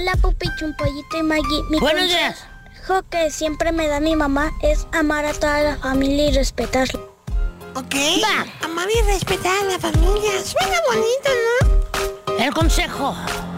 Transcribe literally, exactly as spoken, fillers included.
Hola, Pupito, un pollito y Maggie. Mi Buenos días. consejo que siempre me da mi mamá es amar a toda la familia y respetarla. Ok. Va. Amar y respetar a la familia. Suena bonito, ¿no? El consejo